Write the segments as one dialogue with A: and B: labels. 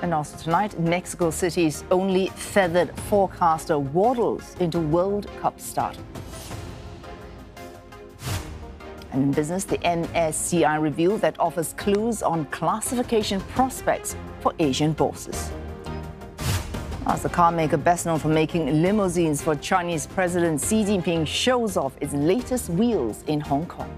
A: And also tonight, Mexico City's only feathered forecaster waddles into World Cup start. And in business, the MSCI review that offers clues on classification prospects for Asian bourses. As the car maker best known for making limousines for Chinese President Xi Jinping shows off its latest wheels in Hong Kong.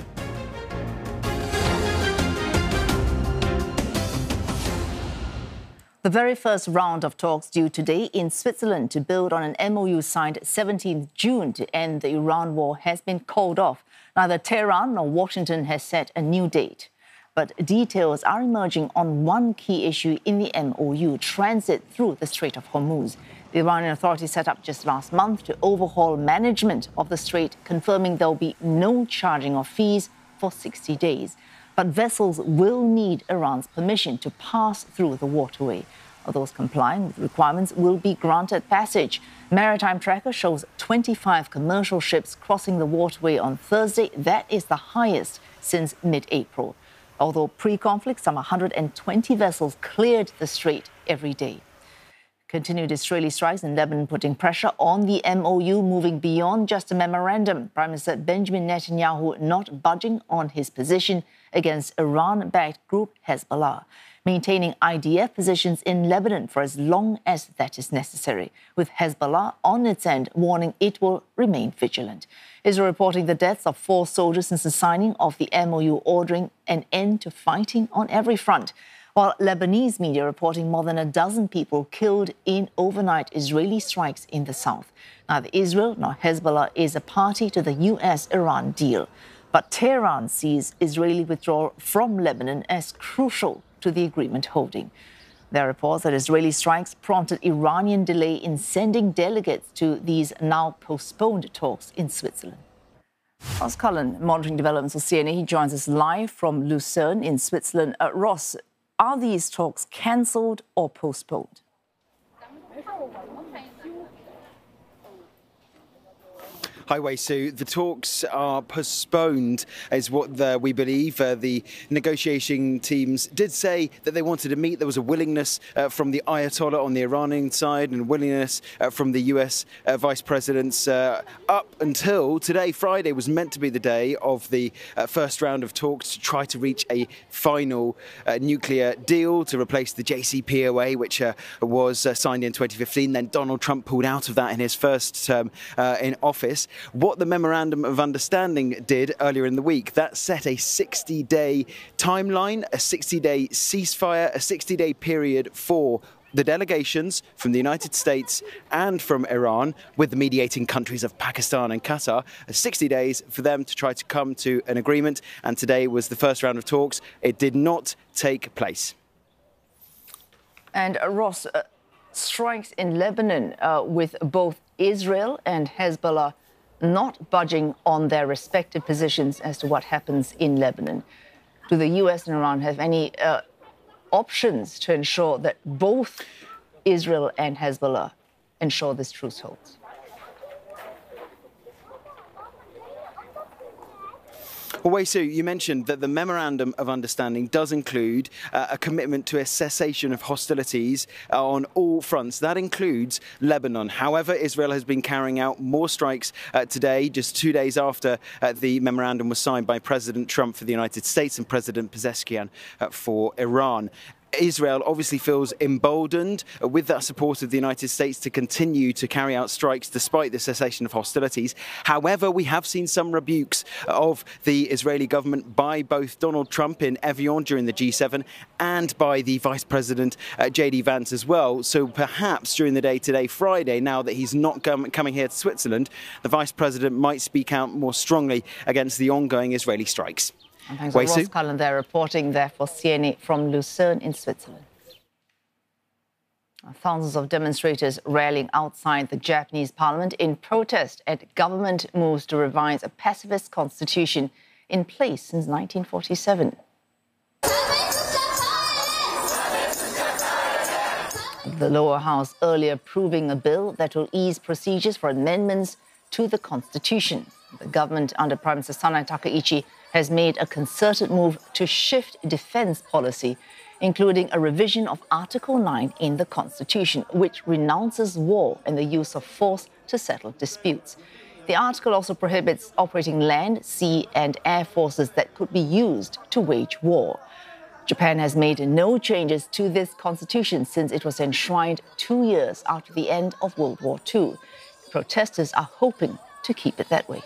A: The very first round of talks due today in Switzerland to build on an MOU signed 17th June to end the Iran war has been called off. Neither Tehran nor Washington has set a new date. But details are emerging on one key issue in the MOU, transit through the Strait of Hormuz. The Iranian authorities set up just last month to overhaul management of the strait, confirming there will be no charging of fees for 60 days. But vessels will need Iran's permission to pass through the waterway. Those complying with requirements will be granted passage. Maritime Tracker shows 25 commercial ships crossing the waterway on Thursday. That is the highest since mid-April. Although pre-conflict, some 120 vessels cleared the strait every day. Continued Israeli strikes in Lebanon putting pressure on the MOU, moving beyond just a memorandum. Prime Minister Benjamin Netanyahu not budging on his position against Iran-backed group Hezbollah, maintaining IDF positions in Lebanon for as long as that is necessary, with Hezbollah on its end warning it will remain vigilant. Israel reporting the deaths of 4 soldiers since the signing of the MOU, ordering an end to fighting on every front, while Lebanese media reporting more than a dozen people killed in overnight Israeli strikes in the south. Neither Israel nor Hezbollah is a party to the US-Iran deal, but Tehran sees Israeli withdrawal from Lebanon as crucial to the agreement holding. There are reports that Israeli strikes prompted Iranian delay in sending delegates to these now postponed talks in Switzerland. Ross Cullen, monitoring developments for CNA, he joins us live from Lucerne in Switzerland. Ross, are these talks cancelled or postponed?
B: Hi, Wei Su. The talks are postponed, is what we believe. The negotiating teams did say that they wanted to meet. There was a willingness from the Ayatollah on the Iranian side and willingness from the US vice presidents up until today. Friday was meant to be the day of the first round of talks to try to reach a final nuclear deal to replace the JCPOA, which was signed in 2015. Then Donald Trump pulled out of that in his first term in office. What the Memorandum of Understanding did earlier in the week, that set a 60-day timeline, a 60-day ceasefire, a 60-day period for the delegations from the United States and from Iran, with the mediating countries of Pakistan and Qatar, 60 days for them to try to come to an agreement. And today was the first round of talks. It did not take place.
A: And Ross, strikes in Lebanon with both Israel and Hezbollah not budging on their respective positions as to what happens in Lebanon. Do the US and Iran have any options to ensure that both Israel and Hezbollah ensure this truce holds?
B: Well, Wei Su, you mentioned that the Memorandum of Understanding does include a commitment to a cessation of hostilities on all fronts. That includes Lebanon. However, Israel has been carrying out more strikes today, just 2 days after the memorandum was signed by President Trump for the United States and President Pezeshkian for Iran. Israel obviously feels emboldened with that support of the United States to continue to carry out strikes despite the cessation of hostilities. However, we have seen some rebukes of the Israeli government by both Donald Trump in Evian during the G7 and by the Vice President J.D. Vance as well. So perhaps during the day today, Friday, now that he's not coming here to Switzerland, the Vice President might speak out more strongly against the ongoing Israeli strikes.
A: And thanks to Ross Cullen there, reporting there for CNA from Lucerne in Switzerland. Thousands of demonstrators rallying outside the Japanese parliament in protest at government moves to revise a pacifist constitution in place since 1947. The lower house earlier approving a bill that will ease procedures for amendments to the constitution. The government under Prime Minister Sanai Takaichi has made a concerted move to shift defense policy including a revision of Article 9 in the Constitution, which renounces war and the use of force to settle disputes. The article also prohibits operating land, sea, and air forces that could be used to wage war. Japan has made no changes to this constitution since it was enshrined 2 years after the end of World War II. Protesters are hoping to keep it that way.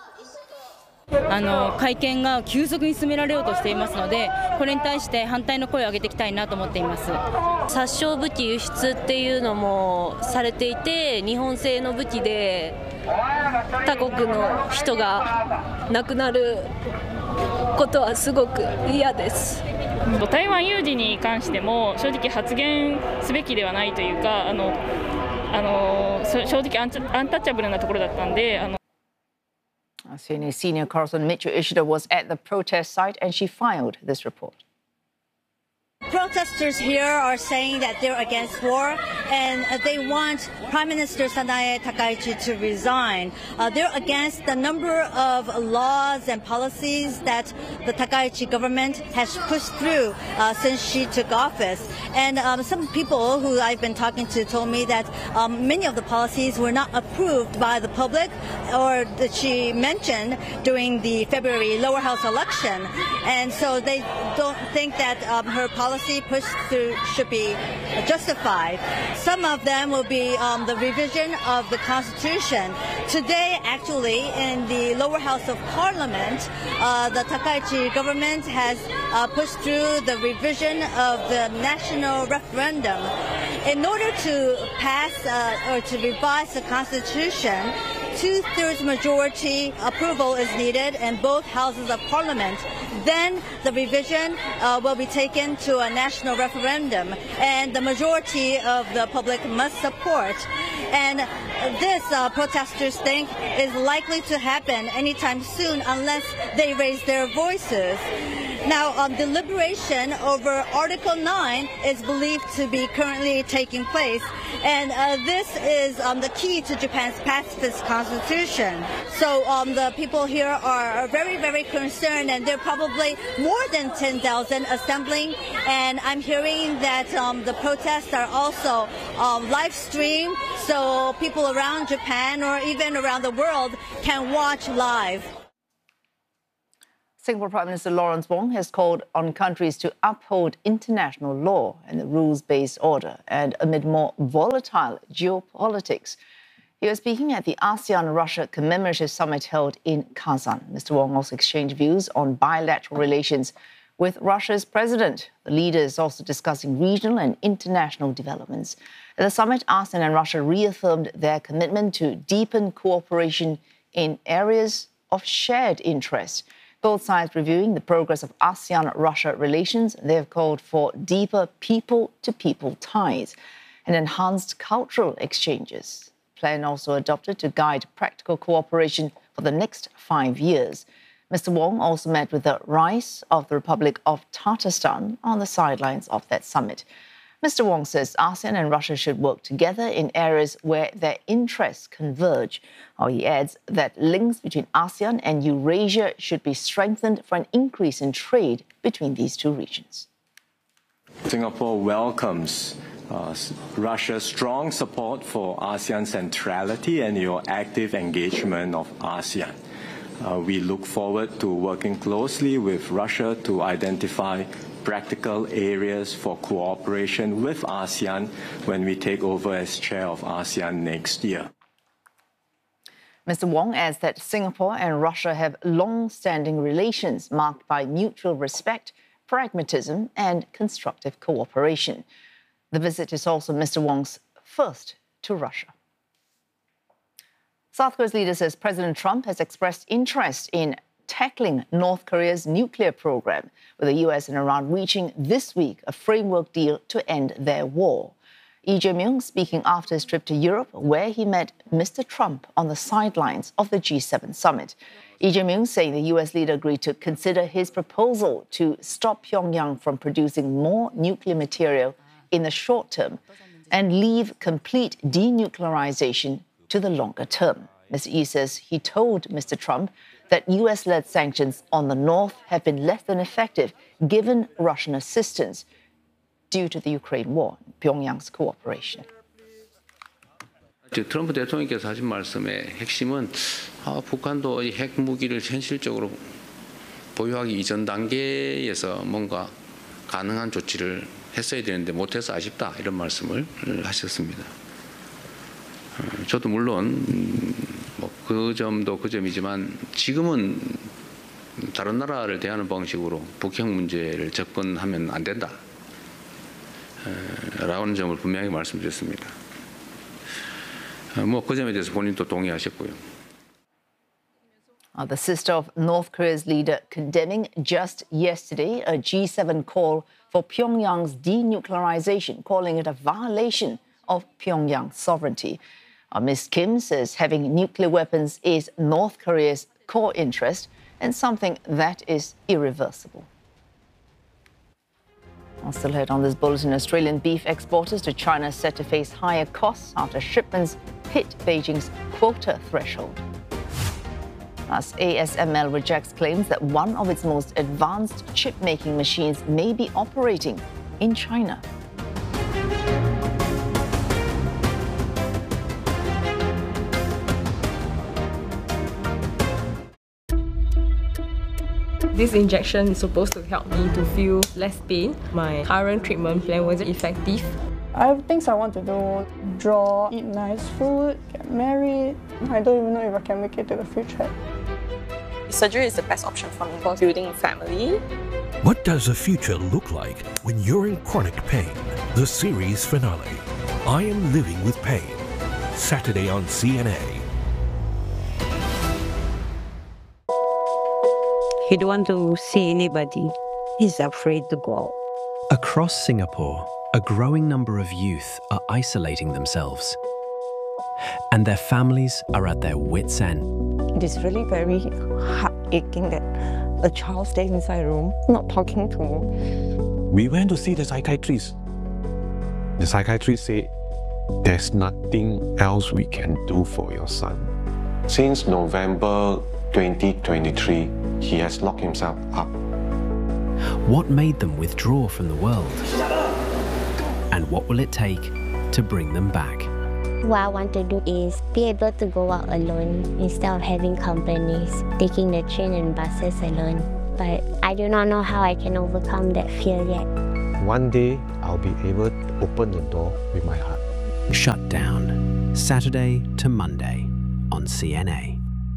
C: 改憲が急速に進められようとしていますので、これに対して反対の声を上げていきたいなと思っています。
D: 殺傷武器輸出っていうのもされていて、日本製の武器で他国の人が亡くなることはすごく嫌です。
E: 台湾有事に関しても正直発言すべきではないというか、正直アンタッチャブルなところだったんで。
A: CNA senior correspondent Micho Ishida was at the protest site and she filed this report.
F: Protesters here are saying that they're against war and they want Prime Minister Sanae Takaichi to resign. They're against the number of laws and policies that the Takaichi government has pushed through since she took office. And some people who I've been talking to told me that many of the policies were not approved by the public or that she mentioned during the February lower house election. And so they don't think that her policy pushed through should be justified. Some of them will be the revision of the Constitution. Today, actually, in the lower house of Parliament, the Takaichi government has pushed through the revision of the national referendum. In order to pass or to revise the Constitution, 2/3 majority approval is needed in both houses of Parliament. Then the revision will be taken to a national referendum, and the majority of the public must support. And this, protesters think, is likely to happen anytime soon unless they raise their voices. Now, deliberation over Article 9 is believed to be currently taking place, and this is the key to Japan's pacifist constitution. So the people here are very, very concerned, and there are probably more than 10,000 assembling, and I'm hearing that the protests are also live streamed, so people around Japan or even around the world can watch live.
A: Singapore Prime Minister Lawrence Wong has called on countries to uphold international law and the rules-based order, and amid more volatile geopolitics. He was speaking at the ASEAN-Russia Commemorative Summit held in Kazan. Mr. Wong also exchanged views on bilateral relations with Russia's president. The leaders also discussing regional and international developments. At the summit, ASEAN and Russia reaffirmed their commitment to deepen cooperation in areas of shared interest. Both sides reviewing the progress of ASEAN-Russia relations. They have called for deeper people-to-people ties and enhanced cultural exchanges. The plan also adopted to guide practical cooperation for the next 5 years. Mr. Wong also met with the Rais of the Republic of Tatarstan on the sidelines of that summit. Mr. Wong says ASEAN and Russia should work together in areas where their interests converge. He adds that links between ASEAN and Eurasia should be strengthened for an increase in trade between these two regions.
G: Singapore welcomes Russia's strong support for ASEAN centrality and your active engagement of ASEAN. We look forward to working closely with Russia to identify practical areas for cooperation with ASEAN when we take over as chair of ASEAN next year.
A: Mr. Wong adds that Singapore and Russia have long-standing relations marked by mutual respect, pragmatism and constructive cooperation. The visit is also Mr. Wong's first to Russia. South Korea's leader says President Trump has expressed interest in tackling North Korea's nuclear program, with the US and Iran reaching this week a framework deal to end their war. Lee Jae-myung speaking after his trip to Europe, where he met Mr. Trump on the sidelines of the G7 summit. Lee Jae-myung saying the US leader agreed to consider his proposal to stop Pyongyang from producing more nuclear material in the short term and leave complete denuclearization to the longer term. Mr. Lee says he told Mr. Trump that US-led sanctions on the North have been less than effective given Russian assistance. due to the Ukraine war, Pyongyang's cooperation.
H: 트럼프 대통령께서 하신 말씀의 핵심은 북한도 이 핵무기를 현실적으로 보유하기 이전 단계에서 뭔가 가능한 조치를 했어야 되는데 못해서 아쉽다 이런 말씀을 하셨습니다. 저도 물론 그 점도 그 점이지만 지금은 다른 나라를 대하는 방식으로 북핵 문제를 접근하면 안 된다 라는 점을 분명히 말씀드렸습니다. 그 점에 대해서 본인도 동의하셨고요.
A: The sister of North Korea's leader condemning just yesterday a G7 call for Pyongyang's denuclearization, calling it a violation of Pyongyang sovereignty. Ms. Kim says having nuclear weapons is North Korea's core interest and something that is irreversible. I'll still head on this bulletin. Australian beef exporters to China set to face higher costs after shipments hit Beijing's quota threshold. As ASML rejects claims that one of its most advanced chip-making machines may be operating in China.
I: This injection is supposed to help me to feel less pain. My current treatment plan wasn't effective.
J: I have things I want to do: draw, eat nice food, get married. I don't even know if I can make it to the future.
K: Surgery is the best option for me for building a family.
L: What does the future look like when you're in chronic pain? The series finale, I Am Living with Pain, Saturday on CNA.
M: He don't want to see anybody. He's afraid to go out.
N: Across Singapore, a growing number of youth are isolating themselves. And their families are at their wits' end.
M: It is really very heart-aching that a child stays inside a room, not talking to me.
O: We went to see the psychiatrist. The psychiatrist said, there's nothing else we can do for your son. Since November 2023, he has locked himself up.
N: What made them withdraw from the world? And what will it take to bring them back?
P: What I want to do is be able to go out alone instead of having companies, taking the train and buses alone. But I do not know how I can overcome that fear yet.
O: One day, I'll be able to open the door with my heart.
N: Shut Down, Saturday to Monday on CNA.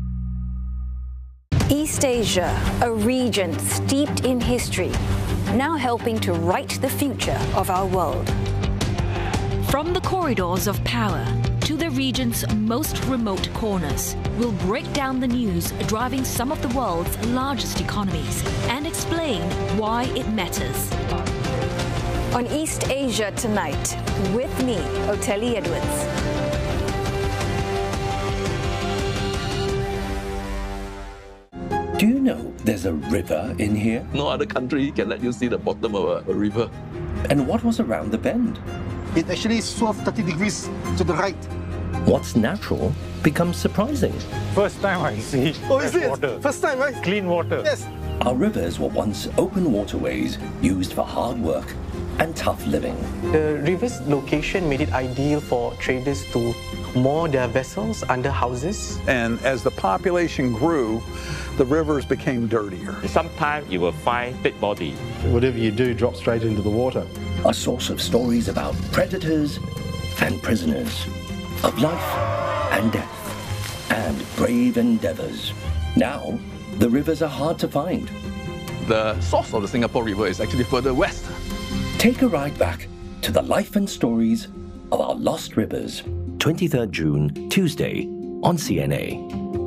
Q: East Asia, a region steeped in history, now helping to write the future of our world.
R: From the corridors of power to the region's most remote corners, we'll break down the news driving some of the world's largest economies and explain why it matters.
Q: On East Asia Tonight, with me, Oteli Edwards.
S: Do you know there's a river in here?
T: No other country can let you see the bottom of a river.
S: And what was around the bend?
U: It actually swerved 30 degrees to the right.
S: What's natural becomes surprising.
V: First time I see water.
U: First time, right?
V: Clean water.
U: Yes.
S: Our rivers were once open waterways used for hard work and tough living.
W: The river's location made it ideal for traders to moor their vessels under houses.
X: And as the population grew, the rivers became dirtier.
Y: Sometimes you will find dead body.
U: Whatever you do drops straight into the water.
S: A source of stories about predators and prisoners, of life and death, and brave endeavors. Now, the rivers are hard to find.
T: The source of the Singapore River is actually further west.
S: Take a ride back to the life and stories of our lost rivers. 23rd June, Tuesday, on CNA.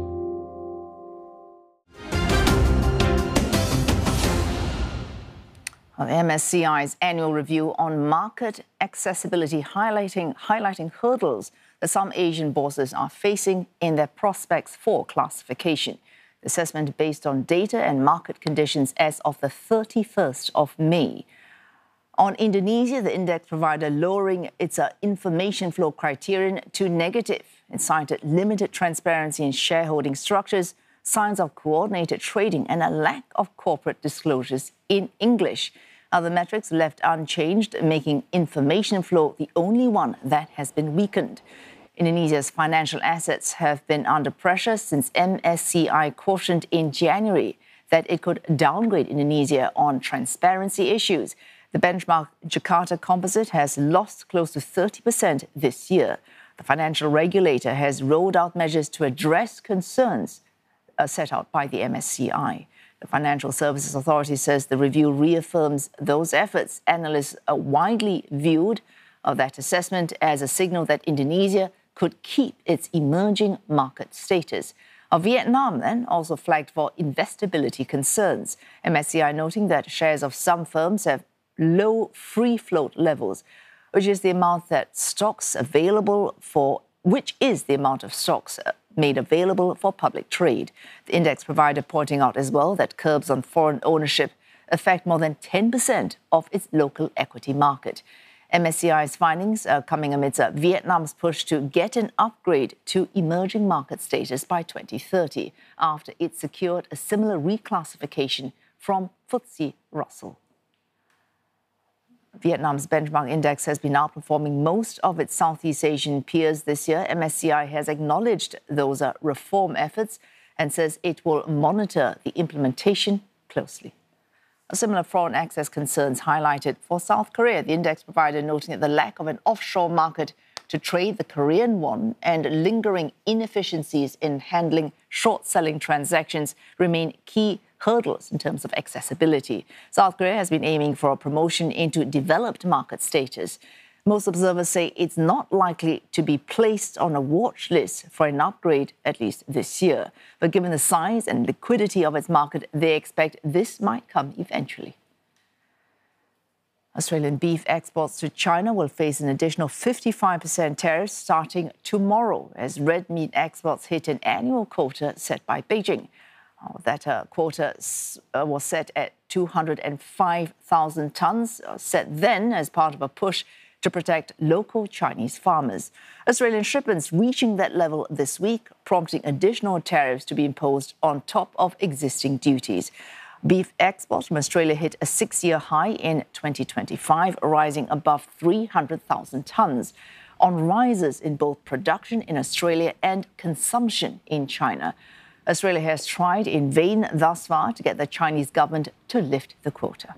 A: MSCI's annual review on market accessibility highlighting hurdles that some Asian bourses are facing in their prospects for classification. The assessment based on data and market conditions as of the 31st of May. On Indonesia, the index provider lowering its information flow criterion to negative. It cited limited transparency in shareholding structures, signs of coordinated trading, and a lack of corporate disclosures in English. Other metrics left unchanged, making information flow the only one that has been weakened. Indonesia's financial assets have been under pressure since MSCI cautioned in January that it could downgrade Indonesia on transparency issues. The benchmark Jakarta Composite has lost close to 30% this year. The financial regulator has rolled out measures to address concerns set out by the MSCI. The Financial Services Authority says the review reaffirms those efforts. Analysts are widely viewed that assessment as a signal that Indonesia could keep its emerging market status. Vietnam then also flagged for investability concerns. MSCI noting that shares of some firms have low free float levels, which is the amount of stocks made available for public trade. The index provider pointing out as well that curbs on foreign ownership affect more than 10% of its local equity market. MSCI's findings are coming amidst Vietnam's push to get an upgrade to emerging market status by 2030, after it secured a similar reclassification from FTSE Russell. Vietnam's benchmark index has been outperforming most of its Southeast Asian peers this year. MSCI has acknowledged those reform efforts and says it will monitor the implementation closely. Similar foreign access concerns highlighted for South Korea, the index provider noting that the lack of an offshore market to trade the Korean won and lingering inefficiencies in handling short-selling transactions remain key hurdles in terms of accessibility. South Korea has been aiming for a promotion into developed market status. Most observers say it's not likely to be placed on a watch list for an upgrade, at least this year. But given the size and liquidity of its market, they expect this might come eventually. Australian beef exports to China will face an additional 55% tariffs starting tomorrow as red meat exports hit an annual quota set by Beijing. That quota was set at 205,000 tonnes, set then as part of a push to protect local Chinese farmers. Australian shipments reaching that level this week, prompting additional tariffs to be imposed on top of existing duties. Beef exports from Australia hit a 6-year high in 2025, rising above 300,000 tonnes, on rises in both production in Australia and consumption in China. Australia has tried in vain thus far to get the Chinese government to lift the quota.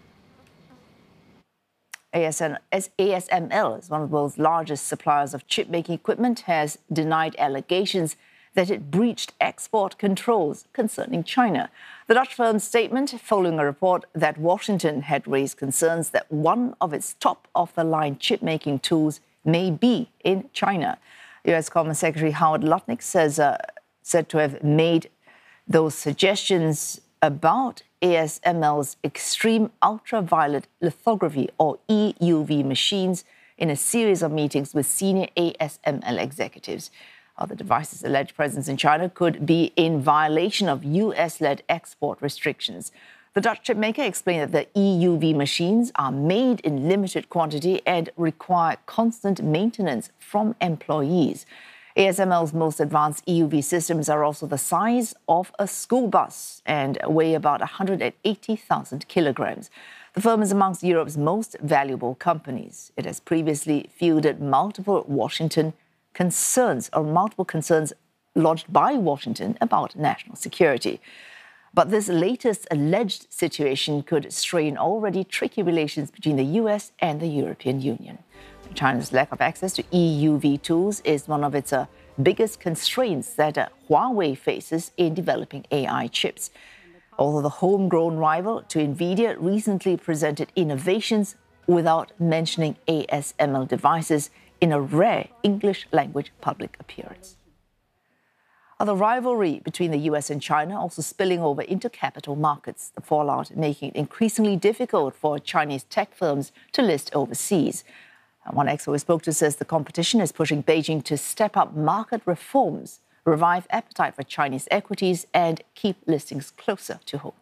A: ASML, is one of the world's largest suppliers of chip-making equipment, has denied allegations that it breached export controls concerning China. The Dutch firm's statement following a report that Washington had raised concerns that one of its top-of-the-line chip-making tools may be in China. U.S. Commerce Secretary Howard Lutnick said to have made those suggestions about ASML's extreme ultraviolet lithography, or EUV, machines in a series of meetings with senior ASML executives. The device's alleged presence in China could be in violation of US-led export restrictions. The Dutch chipmaker explained that the EUV machines are made in limited quantity and require constant maintenance from employees. ASML's most advanced EUV systems are also the size of a school bus and weigh about 180,000 kilograms. The firm is amongst Europe's most valuable companies. It has previously fielded multiple concerns lodged by Washington about national security. But this latest alleged situation could strain already tricky relations between the US and the European Union. China's lack of access to EUV tools is one of its biggest constraints that Huawei faces in developing AI chips. Although the homegrown rival to NVIDIA recently presented innovations without mentioning ASML devices in a rare English-language public appearance. The rivalry between the US and China also spilling over into capital markets, the fallout making it increasingly difficult for Chinese tech firms to list overseas. One expert we spoke to says the competition is pushing Beijing to step up market reforms, revive appetite for Chinese equities, and keep listings closer to home.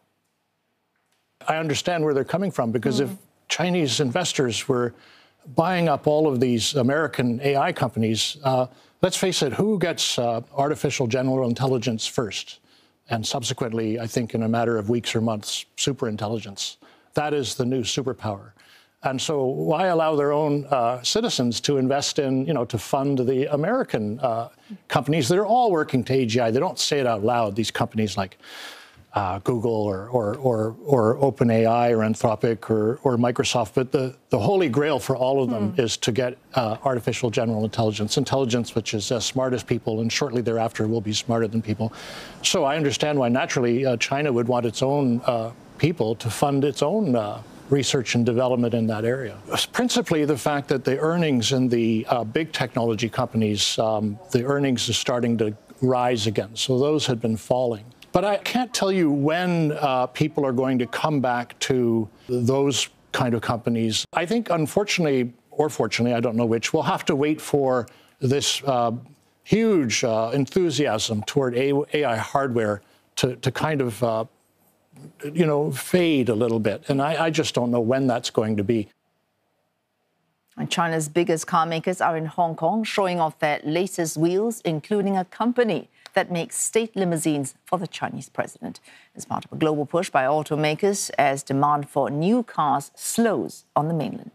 B: I understand where they're coming from, because if Chinese investors were buying up all of these American AI companies, let's face it, who gets artificial general intelligence first? And subsequently, I think in a matter of weeks or months, superintelligence. that is the new superpower. And so why allow their own citizens to invest in, to fund the American companies that are all working to AGI? They don't say it out loud, these companies like Google or OpenAI or Anthropic or Microsoft. But the holy grail for all of them is to get artificial general intelligence which is as smart as people, and shortly thereafter will be smarter than people. So I understand why naturally China would want its own people to fund its own research and development in that area. Principally the fact that the earnings in the big technology companies, the earnings are starting to rise again. So those had been falling. But I can't tell you when people are going to come back to those kind of companies. I think, unfortunately, or fortunately, I don't know which, we'll have to wait for this huge enthusiasm toward AI hardware to kind of, fade a little bit. And I just don't know when that's going to be.
A: And China's biggest car makers are in Hong Kong, showing off their latest wheels, including a company that makes state limousines for the Chinese president. As part of a global push by automakers as demand for new cars slows on the mainland.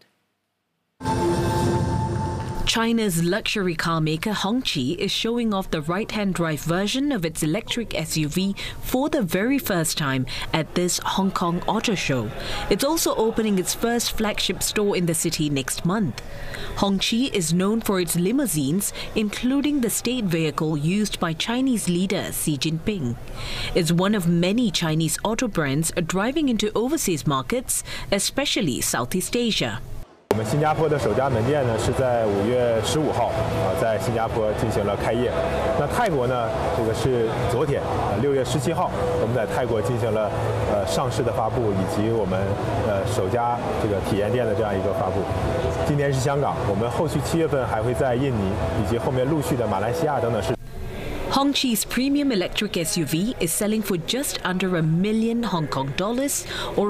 R: China's luxury car maker Hongqi is showing off the right-hand drive version of its electric SUV for the very first time at this Hong Kong Auto Show. It's also opening its first flagship store in the city next month. Hongqi is known for its limousines, including the state vehicle used by Chinese leader Xi Jinping. It's one of many Chinese auto brands driving into overseas markets, especially Southeast Asia.
C: 我们新加坡的首家门店呢是在5月15号在新加坡进行了开业。那泰国呢，这个是昨天6月17号，我们在泰国进行了上市的发布，以及我们首家这个体验店的这样一个发布。今年是香港，我们后续7月份还会在印尼以及后面陆续的马来西亚等等市。
R: Hongqi's premium electric SUV is selling for just under $1 million Hong Kong dollars or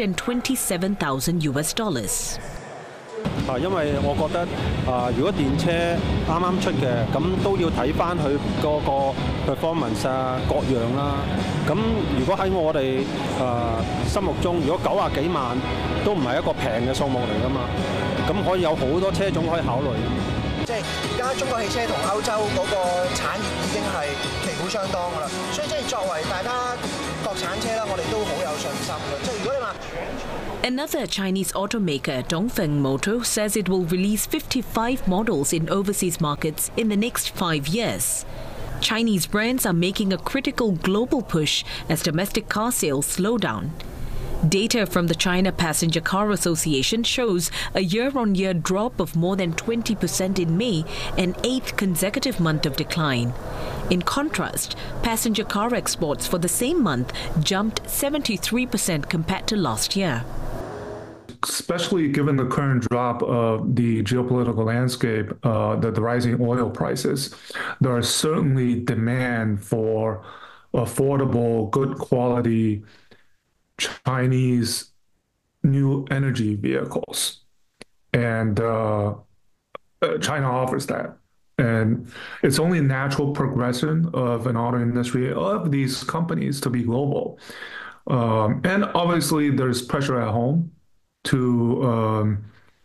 R: $127,000 US.
V: 因為我覺得如果電車啱啱出嘅，咁都要睇翻佢嗰個 performance 各樣啦。咁如果喺我哋心目中，如果90幾萬都唔係一個平嘅數目嚟㗎嘛，咁可以有好多車種可以考慮。即係而家中國汽車同歐洲嗰個產業已經係旗鼓相當㗎啦，所以即係作為大家國產車啦，我哋都好有信心嘅。即係如果你話。
R: Another Chinese automaker, Dongfeng Motor, says it will release 55 models in overseas markets in the next 5 years. Chinese brands are making a critical global push as domestic car sales slow down. Data from the China Passenger Car Association shows a year-on-year drop of more than 20% in May, an 8th consecutive month of decline. In contrast, passenger car exports for the same month jumped 73% compared to last year.
D: Especially given the current drop of the geopolitical landscape, the rising oil prices, there is certainly demand for affordable, good quality Chinese new energy vehicles. And China offers that. And it's only a natural progression of an auto industry of these companies to be global. And obviously there's pressure at home to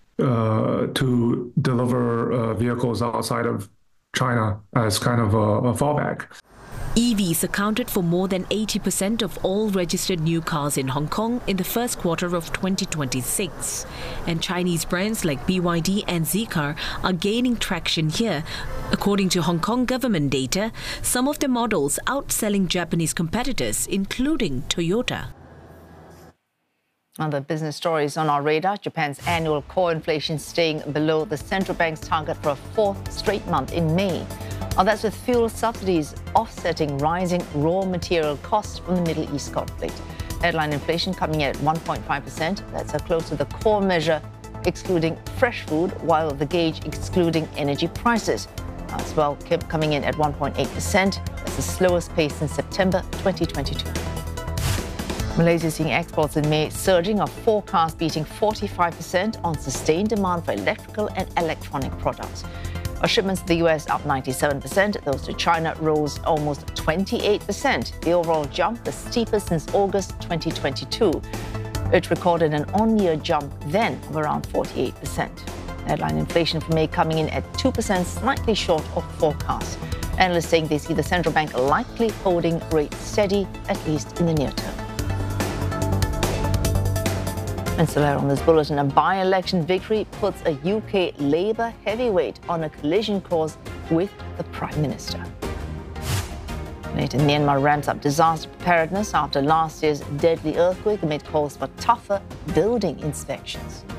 D: deliver vehicles outside of China as kind of a fallback.
R: EVs accounted for more than 80% of all registered new cars in Hong Kong in the first quarter of 2026. And Chinese brands like BYD and Zeekr are gaining traction here. According to Hong Kong government data, some of the models outselling Japanese competitors, including Toyota.
A: Other business stories on our radar. Japan's annual core inflation staying below the central bank's target for a 4th straight month in May. That's with fuel subsidies offsetting rising raw material costs from the Middle East conflict. Headline inflation coming in at 1.5%. That's close to the core measure, excluding fresh food, while the gauge excluding energy prices. As well, coming in at 1.8%. That's the slowest pace since September 2022. Malaysia seeing exports in May surging, a forecast beating 45% on sustained demand for electrical and electronic products. Our shipments to the US up 97%, those to China rose almost 28%. The overall jump, the steepest since August 2022. It recorded an on-year jump then of around 48%. Headline inflation for May coming in at 2%, slightly short of forecast. Analysts saying they see the central bank likely holding rates steady, at least in the near term. And so on this bulletin, a by-election victory puts a UK Labour heavyweight on a collision course with the Prime Minister. Later, Myanmar ramps up disaster preparedness after last year's deadly earthquake amid calls for tougher building inspections.